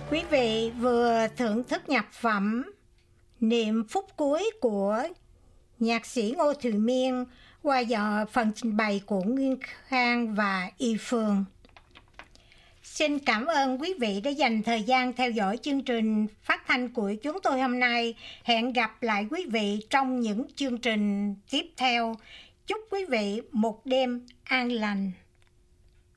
Quý vị vừa thưởng thức nhạc phẩm Niệm phút cuối của nhạc sĩ Ngô Thụy Miên qua phần trình bày của Nguyên Khang và Y Phương. Xin cảm ơn quý vị đã dành thời gian theo dõi chương trình phát thanh của chúng tôi hôm nay. Hẹn gặp lại quý vị trong những chương trình tiếp theo. Chúc quý vị một đêm an lành.